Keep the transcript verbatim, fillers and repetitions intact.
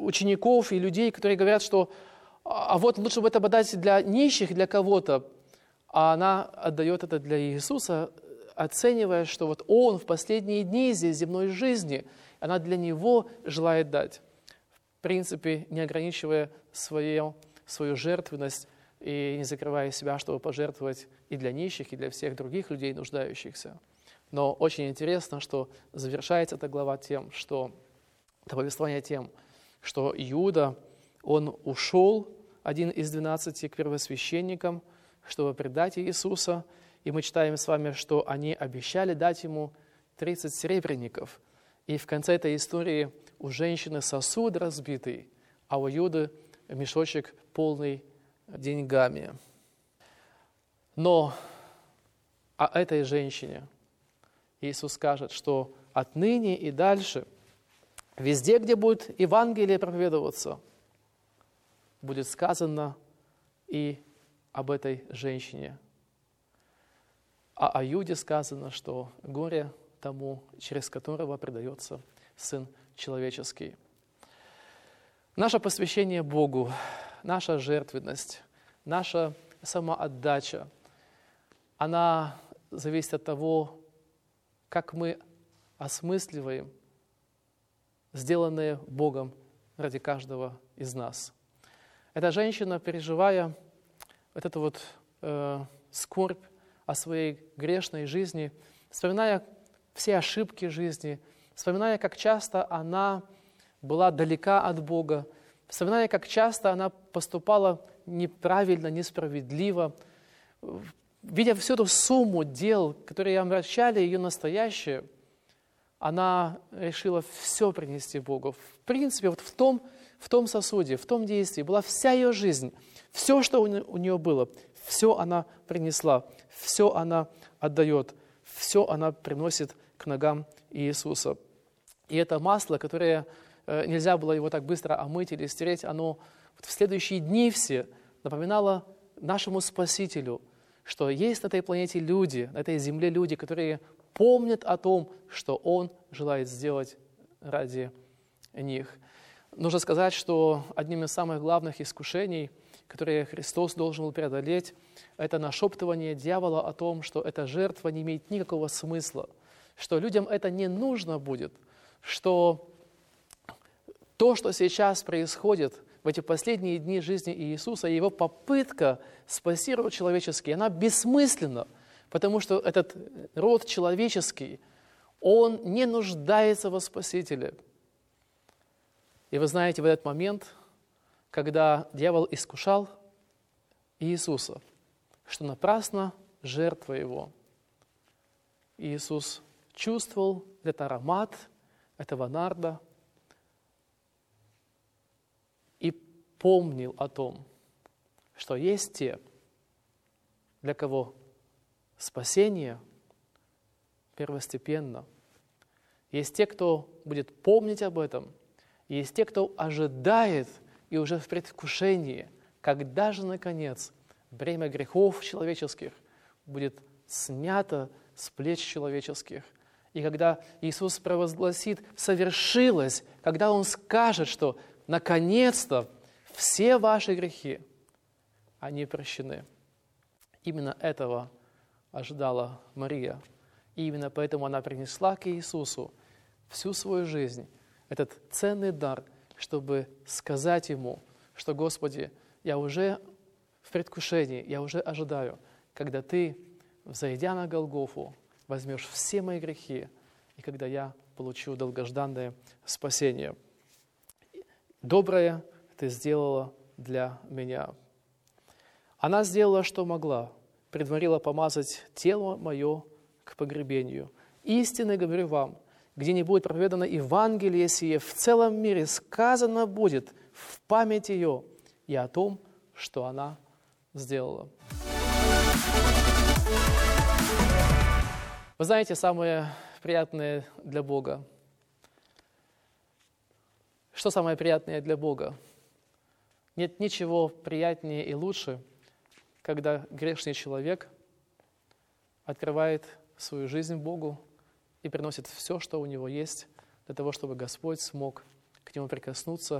учеников и людей, которые говорят, что а вот лучше бы это отдать для нищих, для кого-то, а она отдает это для Иисуса, оценивая, что вот Он в последние дни здесь земной жизни, она для Него желает дать, в принципе, не ограничивая свою, свою жертвенность и не закрывая себя, чтобы пожертвовать и для нищих, и для всех других людей, нуждающихся. Но очень интересно, что завершается эта глава тем, что, это повествование тем, что Иуда, он ушел, один из двенадцати, к первосвященникам, чтобы предать Иисуса. И мы читаем с вами, что они обещали дать ему тридцать серебряников. И в конце этой истории у женщины сосуд разбитый, а у Иуды мешочек полный деньгами. Но о этой женщине Иисус скажет, что отныне и дальше, везде, где будет Евангелие проповедоваться, будет сказано и об этой женщине. А о Иуде сказано, что горе тому, через которого предается Сын Человеческий. Наше посвящение Богу, наша жертвенность, наша самоотдача, она зависит от того, как мы осмысливаем сделанное Богом ради каждого из нас. Эта женщина, переживая вот эту вот э, скорбь о своей грешной жизни, вспоминая все ошибки жизни, вспоминая, как часто она была далека от Бога, вспоминая, как часто она поступала неправильно, несправедливо, видя всю эту сумму дел, которые омрачали ее настоящее, она решила все принести Богу. В принципе, вот в том, в том сосуде, в том действии была вся ее жизнь, все, что у нее было, все она принесла, все она отдает, все она приносит к ногам Иисуса. И это масло, которое нельзя было его так быстро омыть или стереть, оно в следующие дни все напоминало нашему Спасителю, что есть на этой планете люди, на этой земле люди, которые помнят о том, что Он желает сделать ради них. Нужно сказать, что одним из самых главных искушений, которые Христос должен был преодолеть, это нашептывание дьявола о том, что эта жертва не имеет никакого смысла, что людям это не нужно будет, что то, что сейчас происходит в эти последние дни жизни Иисуса, и его попытка спасти род человеческий, она бессмысленна, потому что этот род человеческий, он не нуждается во Спасителе. И вы знаете, в этот момент, когда дьявол искушал Иисуса, что напрасно жертва его, Иисус чувствовал этот аромат этого нарда и помнил о том, что есть те, для кого спасение первостепенно. Есть те, кто будет помнить об этом. Есть те, кто ожидает и уже в предвкушении, когда же, наконец, бремя грехов человеческих будет снято с плеч человеческих. И когда Иисус провозгласит «совершилось», когда Он скажет, что наконец-то все ваши грехи, они прощены. Именно этого ожидала Мария. И именно поэтому она принесла к Иисусу всю свою жизнь, этот ценный дар, чтобы сказать Ему, что, Господи, я уже в предвкушении, я уже ожидаю, когда Ты, взойдя на Голгофу, возьмешь все мои грехи, и когда я получу долгожданное спасение. Доброе Ты сделала для меня. Она сделала, что могла, предварила помазать тело мое к погребению. Истинно говорю вам, где не будет проповедано Евангелие сие, в целом мире сказано будет в память ее и о том, что она сделала. Вы знаете, самое приятное для Бога. Что самое приятное для Бога? Нет ничего приятнее и лучше, когда грешный человек открывает свою жизнь Богу и приносит все, что у него есть, для того, чтобы Господь смог к нему прикоснуться